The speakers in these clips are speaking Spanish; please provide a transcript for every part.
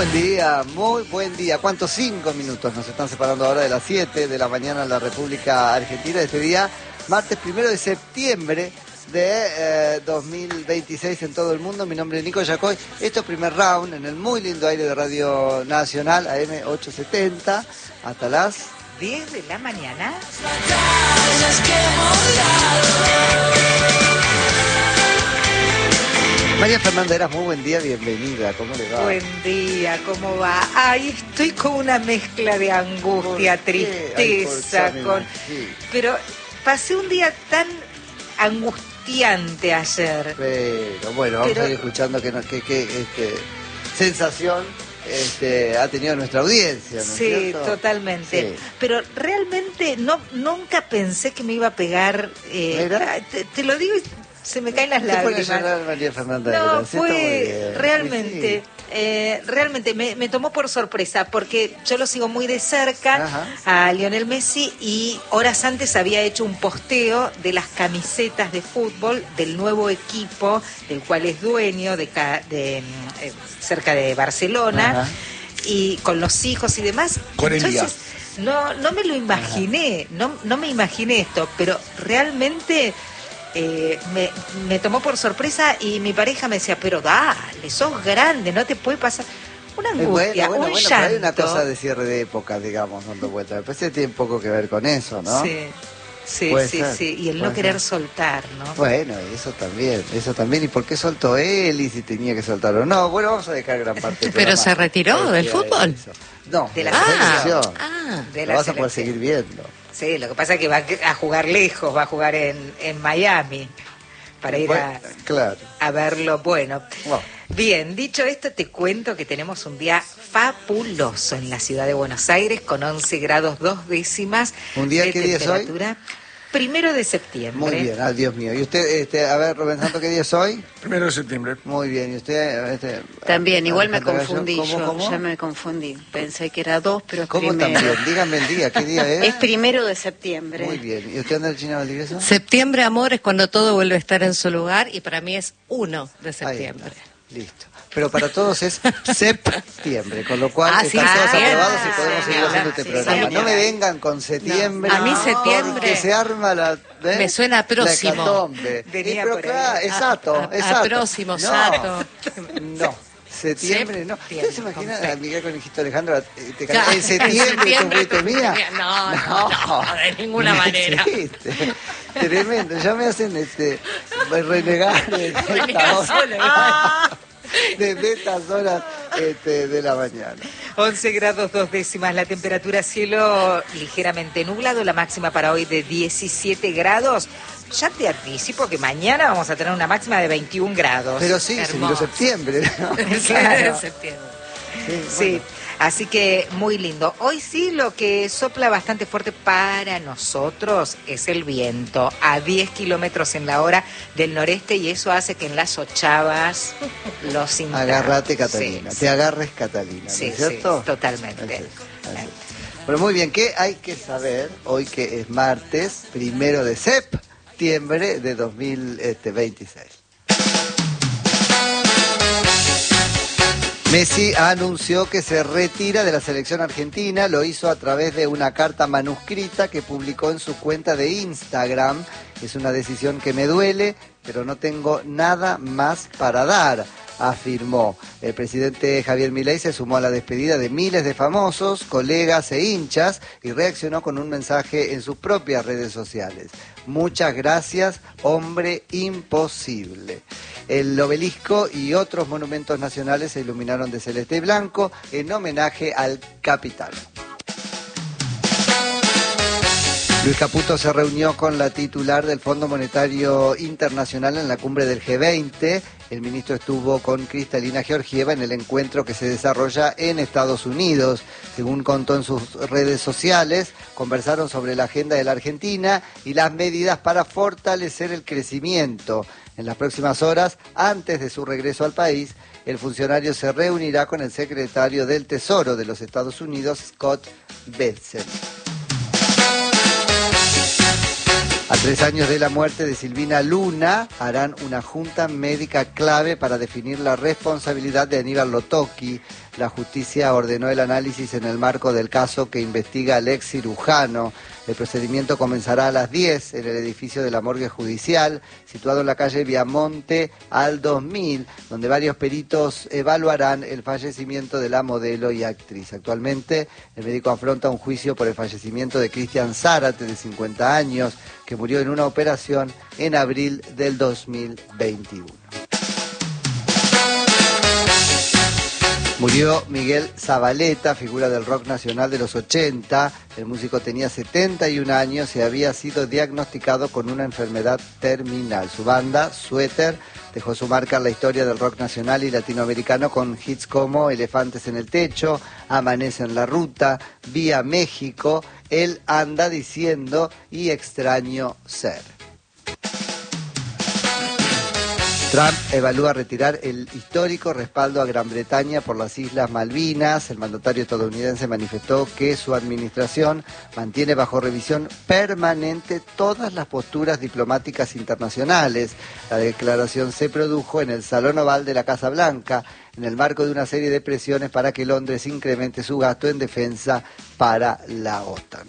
muy buen día. ¿Cuántos? 5 minutos nos están separando ahora de las 7 de la mañana en la República Argentina. Este día, martes 1 de septiembre de 2026 en todo el mundo. Mi nombre es Nico Yacoy. Esto es Primer Round en el muy lindo aire de Radio Nacional, AM 870, hasta las 10 de la mañana. María Fernanda Heras, muy buen día, bienvenida, ¿cómo le va? Buen día, ¿cómo va? Ay, estoy con una mezcla de angustia, tristeza, pero pasé un día tan angustiante ayer. Pero bueno, vamos a ir escuchando qué sensación ha tenido nuestra audiencia, ¿no es cierto? Totalmente. Sí. Pero realmente nunca pensé que me iba a pegar. Te lo digo y se me caen las lágrimas. María Fernanda No, Heras, fue realmente, sí. Realmente me tomó por sorpresa, porque yo lo sigo muy de cerca. Ajá. A Lionel Messi, y horas antes había hecho un posteo de las camisetas de fútbol del nuevo equipo del cual es dueño cerca de Barcelona. Ajá. Y con los hijos y demás. Entonces, no me lo imaginé, no me imaginé esto, pero realmente me tomó por sorpresa, y mi pareja me decía, pero dale, sos grande, no te puede pasar. Una angustia, un llanto. Pero hay una cosa de cierre de época, digamos, dando vuelta. Me parece que tiene poco que ver con eso, ¿no? Sí, y el no querer soltar, ¿no? Bueno, eso también. ¿Y por qué soltó él? Y si tenía que soltar o no. Bueno, vamos a dejar gran parte del ¿Pero programa. se retiró del fútbol? No, de la selección. De Lo la vas a poder selección. seguir viendo. Sí, lo que pasa es que va a jugar lejos, va a jugar en Miami, para ir a verlo. Bueno, bien, dicho esto, te cuento que tenemos un día fabuloso en la ciudad de Buenos Aires, con 11 grados 2 décimas ¿Un día de qué día es hoy? temperatura. 1 de septiembre. Muy bien, Dios mío. ¿Y usted, a ver, Rubén Santo, qué día es hoy? 1 de septiembre. Muy bien. ¿Y usted? También, igual me Alejandra confundí Gallo, yo. ¿Cómo? Ya me confundí. Pensé que era 2, pero es ¿Cómo primero. también? Dígame el día. ¿Qué día es? Es 1 de septiembre. Muy bien. ¿Y usted anda en China Valdivieso? Septiembre, amor, es cuando todo vuelve a estar en su lugar, y para mí es 1 de septiembre. Listo. Pero para todos es septiembre, con lo cual sí, están todos bien. aprobados y podemos seguir haciendo este sí, programa. sí, No me sí. vengan con septiembre. A mí septiembre porque se arma la... me suena próximo. La hecatombe. Venía Pero por ahí. claro, exacto. A próximo, Sato. No. Septiembre, no. ¿Usted se imagina a Miguel Conejito Alejandro en septiembre tu fuiste mía? No, de ninguna manera. Existe. Tremendo. Ya me hacen renegar desde estas horas de la mañana. 11 grados 2 décimas la temperatura, cielo ligeramente nublado, la máxima para hoy de 17 grados. Ya te anticipo que mañana vamos a tener una máxima de 21 grados. Pero sí, se vino septiembre, ¿no? Claro. Septiembre. Sí, así que muy lindo. Hoy sí, lo que sopla bastante fuerte para nosotros es el viento, a 10 kilómetros en la hora del noreste, y eso hace que en las ochavas lo sintamos. Agárrate, Catalina. Sí, Te agarres, Catalina, ¿no sí, es cierto? sí, totalmente. Así es. Pero muy bien, ¿qué hay que saber hoy que es martes 1 de septiembre de 2026? Messi anunció que se retira de la selección argentina. Lo hizo a través de una carta manuscrita que publicó en su cuenta de Instagram. Es una decisión que me duele, pero no tengo nada más para dar, afirmó. El presidente Javier Milei se sumó a la despedida de miles de famosos, colegas e hinchas, y reaccionó con un mensaje en sus propias redes sociales. Muchas gracias, hombre imposible. El obelisco y otros monumentos nacionales se iluminaron de celeste y blanco en homenaje al capitán. Luis Caputo se reunió con la titular del Fondo Monetario Internacional en la cumbre del G20. El ministro estuvo con Kristalina Georgieva en el encuentro que se desarrolla en Estados Unidos. Según contó en sus redes sociales, conversaron sobre la agenda de la Argentina y las medidas para fortalecer el crecimiento. En las próximas horas, antes de su regreso al país, el funcionario se reunirá con el secretario del Tesoro de los Estados Unidos, Scott Bessent. 3 años de la muerte de Silvina Luna harán una junta médica clave para definir la responsabilidad de Aníbal Lotocchi. La justicia ordenó el análisis en el marco del caso que investiga al ex cirujano. El procedimiento comenzará a las 10 en el edificio de la morgue judicial, situado en la calle Viamonte al 2000, donde varios peritos evaluarán el fallecimiento de la modelo y actriz. Actualmente, el médico afronta un juicio por el fallecimiento de Cristian Zárate, de 50 años, que murió en una operación en abril del 2021. Murió Miguel Zavaleta, figura del rock nacional de los 80. El músico tenía 71 años y había sido diagnosticado con una enfermedad terminal. Su banda, Suéter, dejó su marca en la historia del rock nacional y latinoamericano con hits como Elefantes en el Techo, Amanece en la Ruta, Vía México, Él anda diciendo y Extraño ser. Trump evalúa retirar el histórico respaldo a Gran Bretaña por las Islas Malvinas. El mandatario estadounidense manifestó que su administración mantiene bajo revisión permanente todas las posturas diplomáticas internacionales. La declaración se produjo en el Salón Oval de la Casa Blanca, en el marco de una serie de presiones para que Londres incremente su gasto en defensa para la OTAN.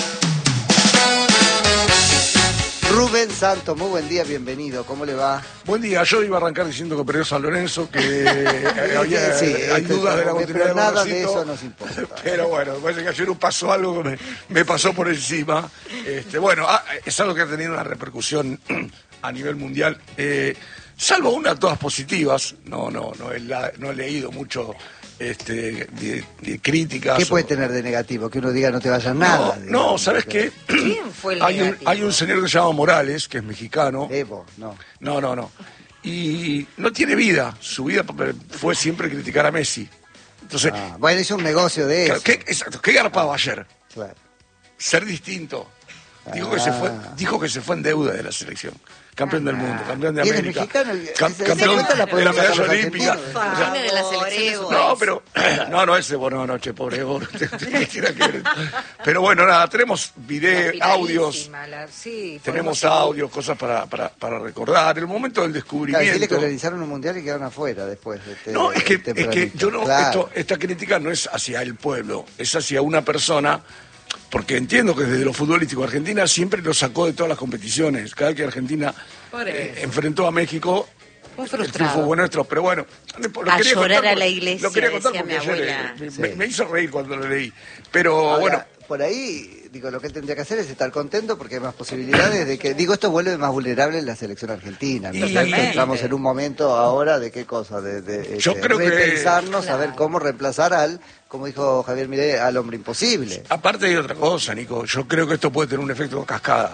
Rubén Santos, muy buen día, bienvenido, ¿cómo le va? Buen día, yo iba a arrancar diciendo que perdió San Lorenzo, que hay dudas de la continuidad pero del nada de Rosito, eso nos importa. Pero bueno, me parece que ayer pasó algo que me pasó por encima. Es algo que ha tenido una repercusión a nivel mundial, salvo una, todas positivas. No he leído mucho de críticas. ¿Qué puede tener de negativo? Que uno diga no te vayas nada. No, ¿sabes qué? ¿Quién fue el negativo? Hay un señor que se llama Morales, que es mexicano. Evo, no. No. Y no tiene vida. Su vida fue siempre criticar a Messi. Entonces, bueno, hizo un negocio de eso. ¿Qué garpaba ayer? Claro. Ser distinto. Dijo que se fue en deuda de la selección. Campeón del mundo, campeón de ¿Y eres América. mexicano? Campeón ¿Se de la medalla olímpica. Viene de la selección. No, pero pobre Evo. Pero bueno, nada, tenemos audios. Tenemos audios, cosas para recordar. El momento del descubrimiento. Decirle que organizaron un mundial y quedaron afuera después. Es que yo no, claro. Esta crítica no es hacia el pueblo, es hacia una persona. Porque entiendo que desde lo futbolístico Argentina siempre lo sacó de todas las competiciones. Cada vez que Argentina enfrentó a México, el triunfo fue nuestro. Pero bueno, a llorar a la iglesia, lo quería contar porque mi abuela. Me hizo reír cuando lo leí. Pero ahora, bueno. Por ahí, lo que él tendría que hacer es estar contento porque hay más posibilidades de que... esto vuelve más vulnerable en la selección argentina. Estamos en un momento ahora de qué cosa, yo creo repensarnos, saber cómo reemplazar como dijo Javier Milei, al hombre imposible. Aparte hay otra cosa, Nico. Yo creo que esto puede tener un efecto cascada.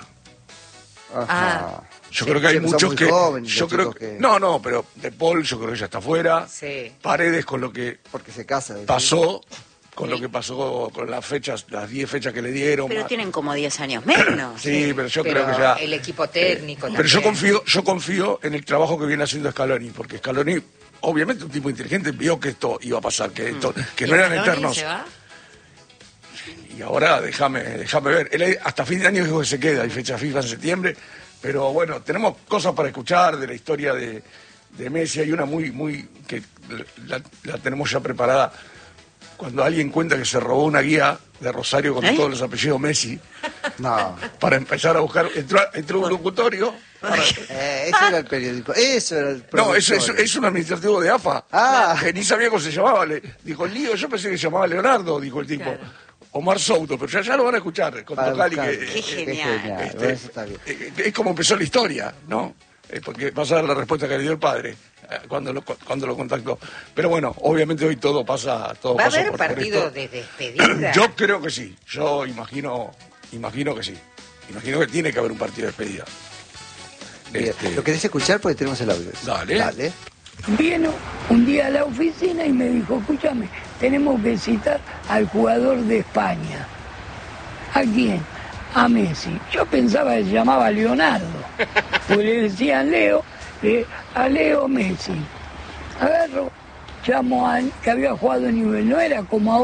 Yo creo que hay muchos que... No, pero De Paul yo creo que ya está afuera. Sí. Paredes con lo que porque se casa, pasó... Con lo que pasó con las fechas, las 10 fechas que le dieron. Pero tienen como 10 años menos. Sí, pero yo creo que ya... El equipo técnico pero yo confío en el trabajo que viene haciendo Scaloni, porque Scaloni, obviamente un tipo inteligente, vio que esto iba a pasar, que no eran eternos. ¿Se va? Y ahora déjame ver. Él hasta fin de año dijo que se queda, hay fecha FIFA en septiembre, pero bueno, tenemos cosas para escuchar de la historia de Messi. Hay una muy que la tenemos ya preparada. Cuando alguien cuenta que se robó una guía de Rosario con todos los apellidos Messi, para empezar a buscar, entró un locutorio. Eso era el periódico, eso era el No, es un administrativo de AFA, que ni sabía cómo se llamaba. Dijo, Lío, yo pensé que se llamaba Leonardo, dijo el tipo. Claro. Omar Souto, pero ya lo van a escuchar con Tocali. Qué genial. Eso está bien. Es como empezó la historia, ¿no? Porque vas a dar la respuesta que le dio el padre cuando lo contactó. Pero bueno, obviamente hoy todo pasa. ¿Va a haber partido de despedida? Yo creo que sí. Yo imagino que sí. Imagino que tiene que haber un partido de despedida. ¿Lo querés escuchar? Porque tenemos el audio. Dale. Vino un día a la oficina y me dijo, escúchame, tenemos que citar al jugador de España. ¿A quién? A Messi. Yo pensaba que se llamaba Leonardo, pues le decían a Leo Messi. Agarro, llamo a que había jugado en nivel, no era como ahora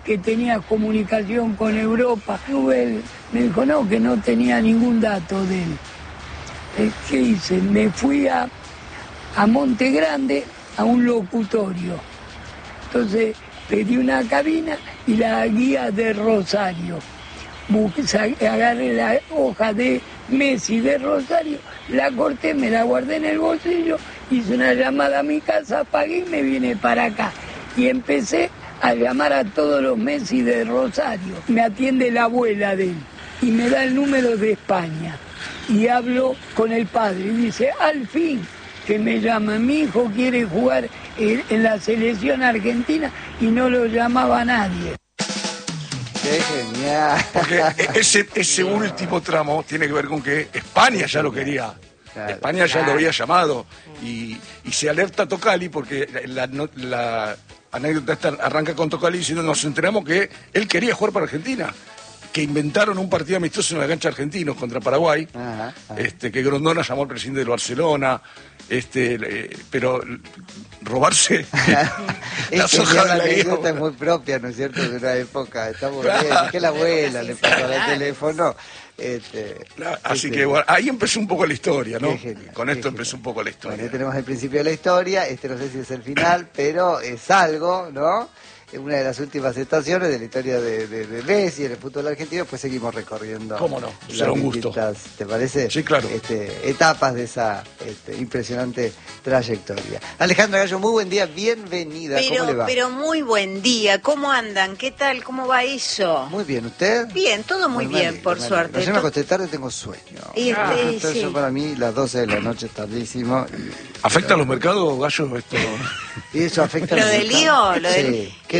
que tenía comunicación con Europa. Nubel me dijo no, que no tenía ningún dato de él. ¿Qué hice? Me fui a Monte Grande a un locutorio. Entonces pedí una cabina y la guía de Rosario. Agarré la hoja de Messi de Rosario, la corté, me la guardé en el bolsillo, hice una llamada a mi casa, pagué y me vine para acá. Y empecé a llamar a todos los Messi de Rosario. Me atiende la abuela de él y me da el número de España. Y hablo con el padre y dice, al fin que me llama, mi hijo quiere jugar en la selección argentina y no lo llamaba nadie. ¡Qué genial! Porque ese último tramo tiene que ver con que España ya lo quería. Claro, España ya lo había llamado y se alerta a Tocali porque la anécdota esta arranca con Tocali diciendo nos enteramos que él quería jugar para Argentina, que inventaron un partido amistoso en la cancha argentinos contra Paraguay, que Grondona llamó al presidente del Barcelona, pero robarse las hojas de la anécdota es muy propia, ¿no es cierto?, de una época. Estamos bien, que la abuela le pasó el teléfono. Así que bueno, ahí empezó un poco la historia, ¿no? Genial, con esto empezó un poco la historia. Bueno, tenemos el principio de la historia, no sé si es el final, pero es algo, ¿no? Una de las últimas estaciones de la historia de Messi en el fútbol argentino, pues seguimos recorriendo. ¿Cómo no? Será un gusto. ¿Te parece? Sí, claro. Etapas de esa impresionante trayectoria. Alejandra Gallo, muy buen día, bienvenida. ¿Cómo le va? Pero muy buen día. ¿Cómo andan? ¿Qué tal? ¿Cómo va eso? Muy bien, ¿usted? Bien, todo muy bien, por suerte. Ayer me acosté tarde, tengo sueño. Entonces, yo para mí las 12 de la noche es tardísimo. ¿Afecta a los mercados, Gallo, esto? ¿Y eso afecta a los mercados? Lo del lío, Sí. Qué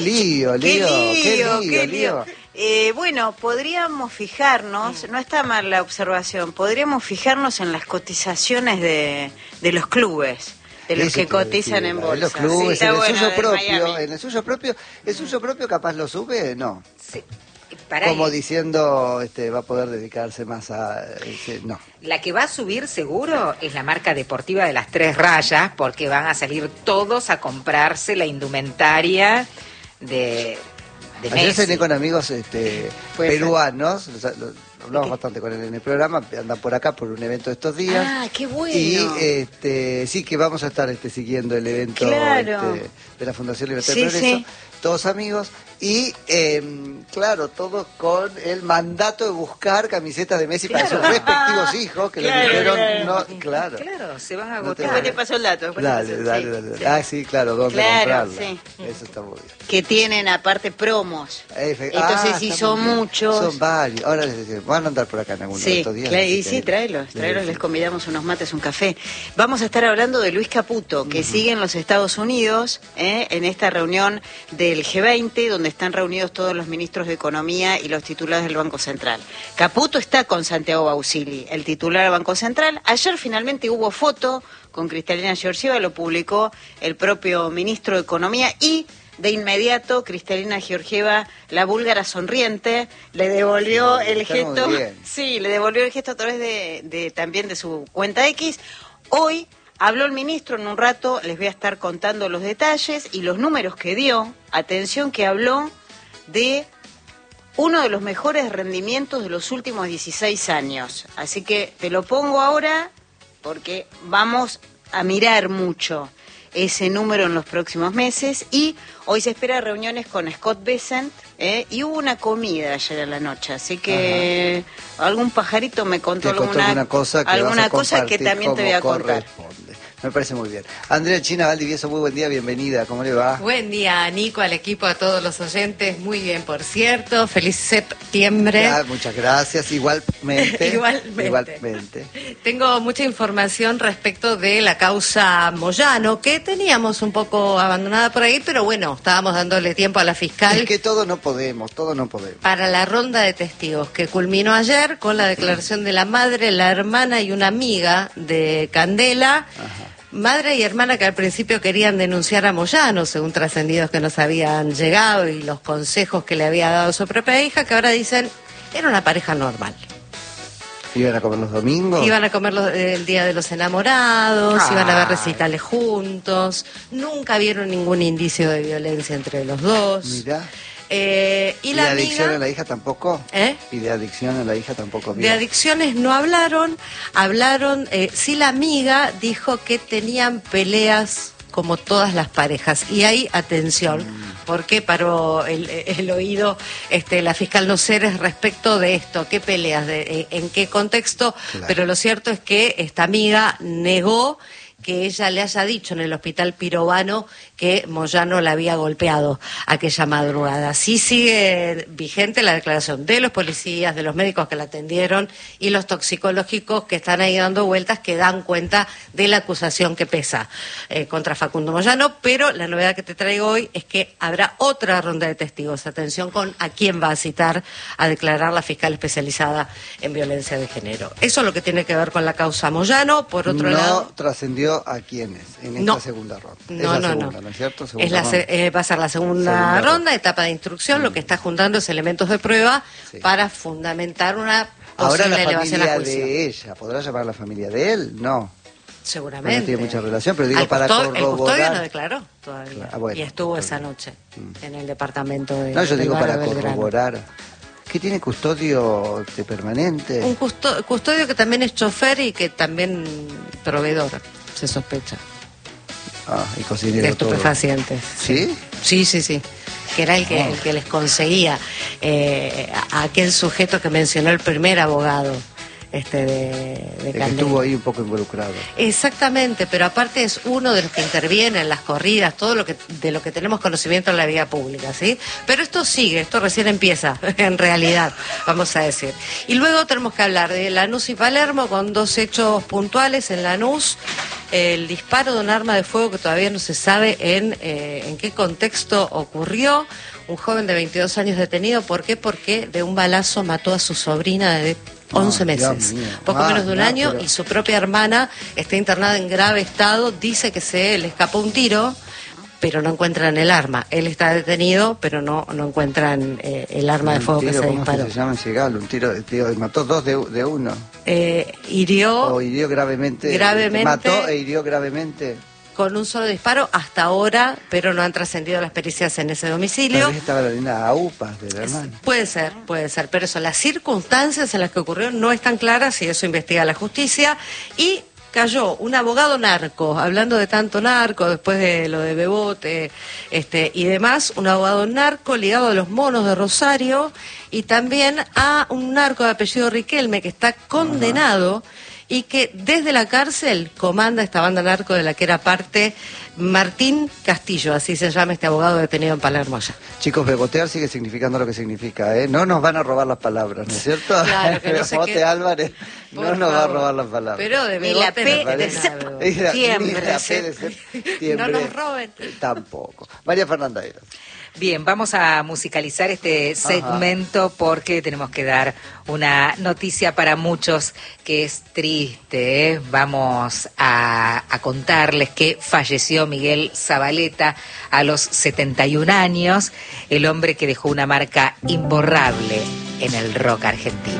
lío. Bueno, podríamos fijarnos, no está mal la observación, podríamos fijarnos en las cotizaciones de los clubes, de los que cotizan en bolsa. Los clubes, sí, en el suyo propio, ¿el suyo propio capaz lo sube? No. Sí. Como diciendo, va a poder dedicarse más a... no. La que va a subir seguro es la marca deportiva de las 3 rayas, porque van a salir todos a comprarse la indumentaria de Messi. Ayer cené con amigos peruanos, hablamos bastante con él en el programa, andan por acá por un evento de estos días. Ah, qué bueno. Y sí, que vamos a estar siguiendo el evento de la Fundación Libertad y Progreso, todos amigos, y claro, todos con el mandato de buscar camisetas de Messi para sus respectivos hijos, que le dijeron, Claro, se van a agotar. Después te paso el dato. Dale. Sí. Ah, sí, claro, ¿dónde comprarla? Sí. Eso está muy bien. Que tienen aparte promos. Entonces, si son muchos. Son varios. Ahora les decimos, van a andar por acá en algunos de estos días. Tráelos, les convidamos unos mates, un café. Vamos a estar hablando de Luis Caputo, que sigue en los Estados Unidos, en esta reunión del G20, donde están reunidos todos los ministros de Economía y los titulares del Banco Central. Caputo está con Santiago Bausili, el titular del Banco Central. Ayer finalmente hubo foto con Cristalina Georgieva, lo publicó el propio ministro de Economía y... De inmediato, Cristalina Georgieva, la búlgara sonriente, le devolvió el gesto. Sí, le devolvió el gesto a través también de su cuenta X. Hoy habló el ministro, en un rato les voy a estar contando los detalles y los números que dio. Atención, que habló de uno de los mejores rendimientos de los últimos 16 años. Así que te lo pongo ahora porque vamos a mirar mucho ese número en los próximos meses, y hoy se espera reuniones con Scott Bessent, y hubo una comida ayer a la noche, así que algún pajarito me contó alguna cosa que también te voy a contar. Me parece muy bien. Andrea China Valdivieso, muy buen día, bienvenida, ¿cómo le va? Buen día, Nico, al equipo, a todos los oyentes, muy bien, por cierto, feliz septiembre. Muchas gracias, igualmente. Igualmente. Tengo mucha información respecto de la causa Moyano, que teníamos un poco abandonada por ahí, pero bueno, estábamos dándole tiempo a la fiscal. Es que todo no podemos. Para la ronda de testigos, que culminó ayer con la declaración de la madre, la hermana y una amiga de Candela. Ajá. Madre y hermana que al principio querían denunciar a Moyano, según trascendidos que nos habían llegado y los consejos que le había dado su propia hija, que ahora dicen era una pareja normal. ¿Iban a comer los domingos? Iban a comer el Día de los Enamorados, iban a ver recitales juntos, nunca vieron ningún indicio de violencia entre los dos. Mirá. ¿Y la amiga? adicción a la hija tampoco? ¿Y de adicción a la hija tampoco? De adicciones no hablaron, sí la amiga dijo que tenían peleas como todas las parejas. Y ahí, atención, porque paró el oído la fiscal Noceres respecto de esto, qué peleas, en qué contexto, claro. Pero lo cierto es que esta amiga negó que ella le haya dicho en el hospital Pirovano que Moyano la había golpeado aquella madrugada. Sí sigue vigente la declaración de los policías, de los médicos que la atendieron y los toxicológicos que están ahí dando vueltas, que dan cuenta de la acusación que pesa contra Facundo Moyano, pero la novedad que te traigo hoy es que habrá otra ronda de testigos. Atención con a quién va a citar a declarar la fiscal especializada en violencia de género. Eso es lo que tiene que ver con la causa Moyano. Por otro lado... No trascendió a quiénes en esta segunda ronda. No es cierto? Va a ser la segunda ronda, etapa de instrucción. Lo que está juntando es elementos de prueba para fundamentar una posible elevación a juicio. Ahora la familia de ella, ¿podrá llamar a la familia de él? No. Seguramente. No tiene mucha relación, pero digo para corroborar. El custodio no declaró todavía. Bueno, y estuvo esa noche en el departamento de... No, yo digo para corroborar. ¿Qué tiene custodio permanente? Un custodio que también es chofer y que también proveedor, se sospecha. Y cocinero. De estupefacientes. ¿Sí? Sí. Que era el que les conseguía a aquel sujeto que mencionó el primer abogado. De que estuvo ahí un poco involucrado. Exactamente, pero aparte es uno de los que interviene en las corridas, de lo que tenemos conocimiento en la vía pública, ¿sí? Pero esto sigue, esto recién empieza, en realidad, vamos a decir. Y luego tenemos que hablar de Lanús y Palermo con dos hechos puntuales. En Lanús, el disparo de un arma de fuego que todavía no se sabe en qué contexto ocurrió. Un joven de 22 años detenido, ¿por qué? Porque de un balazo mató a su sobrina de 11 meses, poco menos de un año, y su propia hermana está internada en grave estado. Dice que se le escapó un tiro, pero no encuentran el arma. Él está detenido, pero no encuentran el arma de fuego que se disparó. ¿Cómo se llama ese galo? Un tiro, mató dos de uno. Hirió gravemente. Mató e hirió gravemente. Con un solo disparo hasta ahora, pero no han trascendido las pericias en ese domicilio. Tal vez estaba la linda AUPA de la hermana. Puede ser, pero eso, las circunstancias en las que ocurrió no están claras y eso investiga la justicia. Y cayó un abogado narco, hablando de tanto narco, después de lo de Bebote y demás, un abogado narco ligado a los monos de Rosario y también a un narco de apellido Riquelme que está condenado. Y que desde la cárcel comanda esta banda narco de la que era parte Martín Castillo, así se llama este abogado detenido en Palermo ya. Chicos, bebotear sigue significando lo que significa, ¿eh? No nos van a robar las palabras, ¿no es cierto? Claro, que no sé Bebote Álvarez no nos va a robar las palabras. Pero de Bebote, la P de septiembre. No nos roben. Tampoco. María Fernanda Eras. Bien, vamos a musicalizar este segmento porque tenemos que dar una noticia para muchos que es triste, ¿eh? Vamos a contarles que falleció Miguel Zabaleta a los 71 años, el hombre que dejó una marca imborrable en el rock argentino.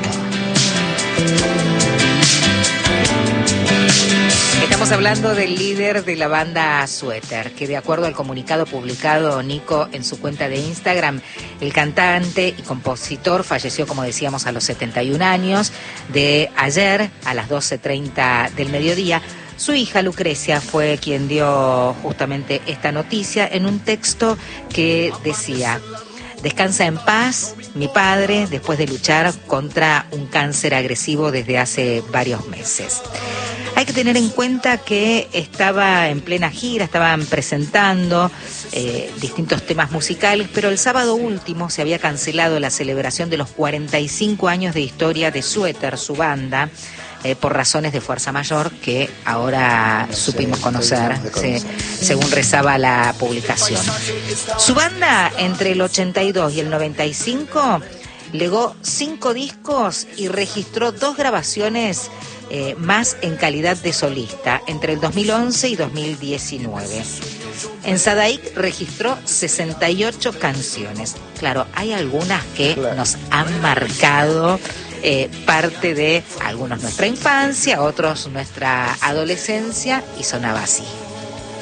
Estamos hablando del líder de la banda Suéter, que de acuerdo al comunicado publicado Nico en su cuenta de Instagram, el cantante y compositor falleció, como decíamos, a los 71 años de ayer a las 12:30 del mediodía. Su hija Lucrecia fue quien dio justamente esta noticia en un texto que decía: descansa en paz, mi padre, después de luchar contra un cáncer agresivo desde hace varios meses. Hay que tener en cuenta que estaba en plena gira, estaban presentando distintos temas musicales, pero el sábado último se había cancelado la celebración de los 45 años de historia de Suéter, su banda, por razones de fuerza mayor que ahora supimos conocer, según rezaba la publicación. Su banda, entre el 82 y el 95, legó 5 discos y registró 2 grabaciones más en calidad de solista, entre el 2011 y 2019. En Sadaic registró 68 canciones. Claro, hay algunas que nos han marcado parte de algunos nuestra infancia, otros nuestra adolescencia, y sonaba así.